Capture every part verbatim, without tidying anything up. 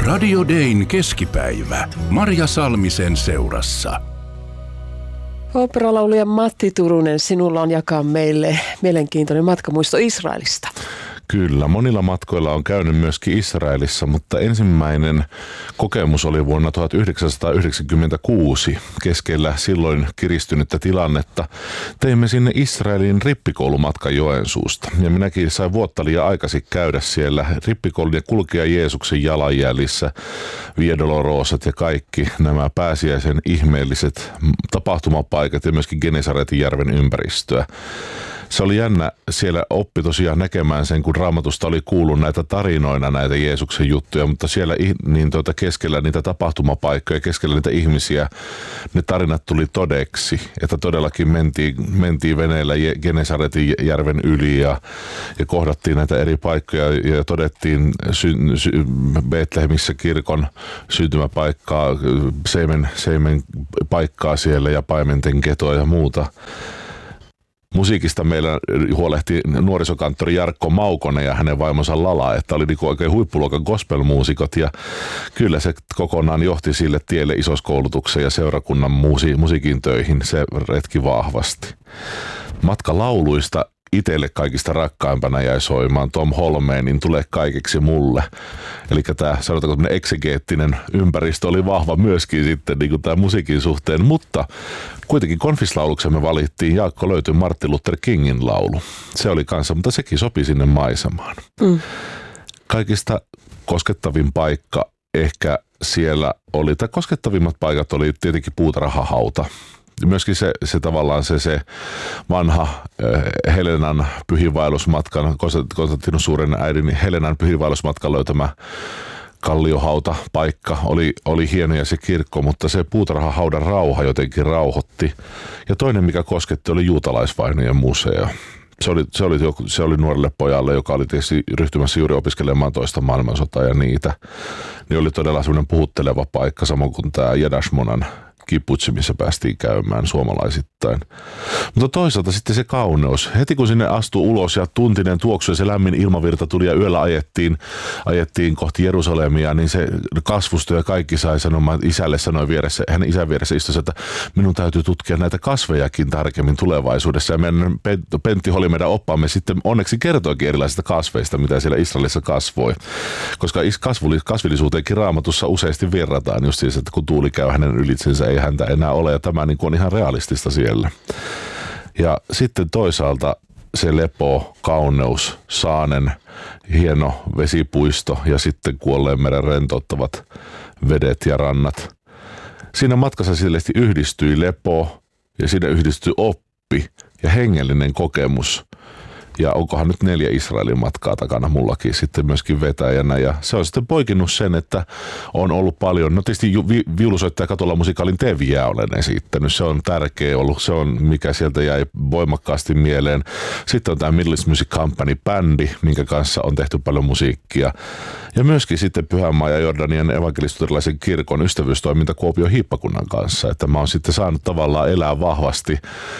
Radio Dayn keskipäivä. Marja Salmisen seurassa. Oopperalaulija Matti Turunen, sinulla on jakaa meille mielenkiintoinen matkamuisto Israelista. Kyllä, monilla matkoilla on käynyt myöskin Israelissa, mutta ensimmäinen kokemus oli vuonna tuhatyhdeksänsataayhdeksänkymmentäkuusi. Keskellä silloin kiristynyttä tilannetta teimme sinne Israelin rippikoulumatkan Joensuusta. Ja minäkin sain vuotta liian aikaisin käydä siellä rippikoulun ja kulkea Jeesuksen jalanjäljissä, Via Dolorosat ja kaikki nämä pääsiäisen ihmeelliset tapahtumapaikat ja myöskin Genesaretin järven ympäristöä. Se oli jännä, siellä oppi tosiaan näkemään sen, kun Raamatusta oli kuullut näitä tarinoina, näitä Jeesuksen juttuja, mutta siellä niin tuota, keskellä niitä tapahtumapaikkoja, keskellä niitä ihmisiä, ne tarinat tuli todeksi, että todellakin mentiin, mentiin veneellä Genesaretin järven yli ja, ja kohdattiin näitä eri paikkoja ja todettiin sy, sy, Betlehemissä kirkon syntymäpaikkaa, seimen, seimen paikkaa siellä ja paimenten ketoa ja muuta. Musiikista meillä huolehti nuorisokanttori Jarkko Maukonen ja hänen vaimonsa Lala, että oli niinku oikein huippuluokan gospelmuusikot ja kyllä se kokonaan johti sille tielle isoskoulutukseen ja seurakunnan muusi, musiikin töihin, se retki vahvasti. Matka lauluista itselle kaikista rakkaimpana jäi soimaan Tom Holmeenin Tule kaikeksi mulle. Eli tämä sanotaanko tämmöinen eksegeettinen ympäristö oli vahva myöskin sitten niin kuin tämä musiikin suhteen, mutta kuitenkin konfislauluksemme valittiin Jaakko löytyi Martin Luther Kingin laulu. Se oli kanssa, mutta sekin sopi sinne maisemaan. Mm. Kaikista koskettavin paikka ehkä siellä oli, tai koskettavimmat paikat oli tietenkin Puutarhahauta. Myöskin se, se tavallaan se, se vanha äh, Helenan pyhiinvaellusmatkan, Konstantinus suuren äidin Helenan pyhiinvaellusmatkan löytämä kalliohauta paikka oli, oli hieno ja se kirkko, mutta se Puutarhahaudan rauha jotenkin rauhoitti. Ja toinen, mikä kosketti, oli juutalaisvainojen museo. Se oli, se, oli, se oli nuorelle pojalle, joka oli tietysti ryhtymässä juuri opiskelemaan toista maailmansotaa ja niitä. Niin oli todella semmoinen puhutteleva paikka, samoin kuin tämä Jedashmonan kibutsi, missä päästiin käymään suomalaisittain. Mutta toisaalta sitten se kauneus. Heti kun sinne astui ulos ja tuntinen tuoksu ja se lämmin ilmavirta tuli ja yöllä ajettiin, ajettiin kohti Jerusalemia, niin se kasvustui ja kaikki sai sanomaan, isälle sanoi vieressä, hänen isän vieressä istui, että minun täytyy tutkia näitä kasvejakin tarkemmin tulevaisuudessa. Ja meidän Pentti Holi, meidän oppaamme, sitten onneksi kertoikin erilaisista kasveista, mitä siellä Israelissa kasvoi. Koska kasvillisuuteenkin Raamatussa useasti verrataan just siis, että kun tuuli käy hänen ylitsensä, ei häntä enää ole, ja tämä niin kuin on ihan realistista siellä. Ja sitten toisaalta se lepo, kauneus, Saanen, hieno vesipuisto ja sitten Kuolleen meren rentouttavat vedet ja rannat. Siinä matkassa silleesti yhdistyi lepo ja siinä yhdistyi oppi ja hengellinen kokemus. Ja onkohan nyt neljä Israelin matkaa takana mullakin sitten myöskin vetäjänä. Ja se on sitten poikinnut sen, että on ollut paljon, no tietysti vi- viulusoittaja katolla musikaalin Teviä olen esittänyt. Se on tärkeä ollut, se on mikä sieltä jäi voimakkaasti mieleen. Sitten on tämä Middle East Music Company-bändi, minkä kanssa on tehty paljon musiikkia. Ja myöskin sitten Pyhänmaa ja Jordanian evankelis-luterilaisen kirkon ystävyystoiminta Kuopion hiippakunnan kanssa. Että mä oon sitten saanut tavallaan elää vahvasti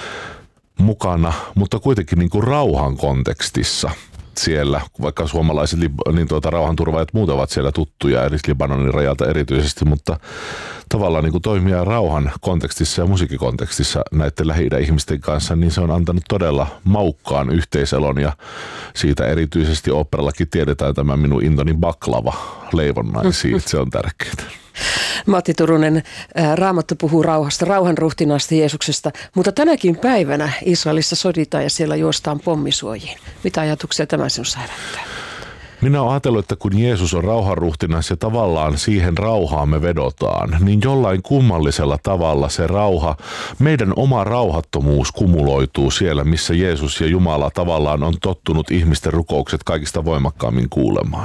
mukana, mutta kuitenkin niin kuin rauhan kontekstissa siellä, vaikka suomalaiset niin tuota, rauhanturvaajat muut ovat siellä tuttuja, eli Libanonin rajalta erityisesti, mutta tavallaan niin kuin toimia rauhan kontekstissa ja musiikkikontekstissa näiden Lähi-idän ihmisten kanssa, niin se on antanut todella maukkaan yhteiselon ja siitä erityisesti oopperallakin tiedetään tämä minun intoni baklava leivonnaisiin, että se on tärkeää. Matti Turunen, Raamattu puhuu rauhasta, rauhan ruhtinaasta Jeesuksesta, mutta tänäkin päivänä Israelissa soditaan ja siellä juostaan pommisuojiin. Mitä ajatuksia tämä sinussa herättää? Minä olen ajatellut, että kun Jeesus on rauhanruhtinas ja tavallaan siihen rauhaan me vedotaan, niin jollain kummallisella tavalla se rauha, meidän oma rauhattomuus kumuloituu siellä, missä Jeesus ja Jumala tavallaan on tottunut ihmisten rukoukset kaikista voimakkaammin kuulemaan.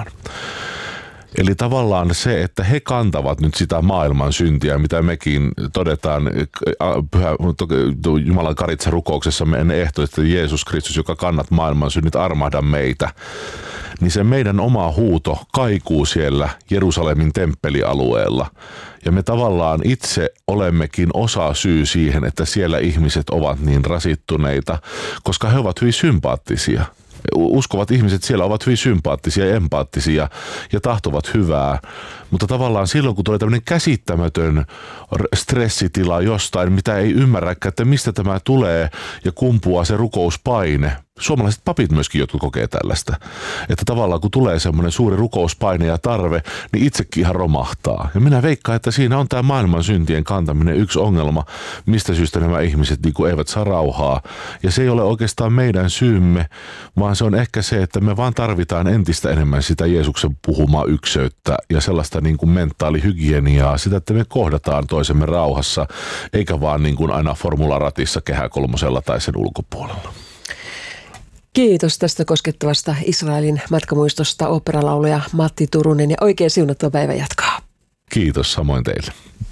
Eli tavallaan se, että he kantavat nyt sitä maailman syntiä, mitä mekin todetaan pyhä, Jumalan karitsa rukouksessamme ennen ehtoa, että Jeesus Kristus, joka kannat maailman synnit, armahda meitä. Niin se meidän oma huuto kaikuu siellä Jerusalemin temppelialueella. Ja me tavallaan itse olemmekin osa syy siihen, että siellä ihmiset ovat niin rasittuneita, koska he ovat hyvin sympaattisia. uskovat ihmiset siellä ovat hyvin sympaattisia ja empaattisia ja tahtovat hyvää. Mutta tavallaan silloin, kun tulee tämmöinen käsittämätön stressitila jostain, mitä ei ymmärräkään, että mistä tämä tulee ja kumpuaa se rukouspaine. Suomalaiset papit myöskin jotkut kokee tällaista. Että tavallaan kun tulee semmoinen suuri rukouspaine ja tarve, niin itsekin ihan romahtaa. Ja minä veikkaan, että siinä on tämä maailman syntien kantaminen yksi ongelma, mistä syystä nämä ihmiset niin kuin eivät saa rauhaa. Ja se ei ole oikeastaan meidän syymme, vaan se on ehkä se, että me vaan tarvitaan entistä enemmän sitä Jeesuksen puhumaa ykseyttä ja sellaista niin kuin mentaalihygieniaa, sitä, että me kohdataan toisemme rauhassa, eikä vaan niin kuin aina formularatissa Kehä kolmosella tai sen ulkopuolella. Kiitos tästä koskettavasta Israelin matkamuistosta oopperalaulaja Matti Turunen ja oikein siunattua päivän jatkaa. Kiitos samoin teille.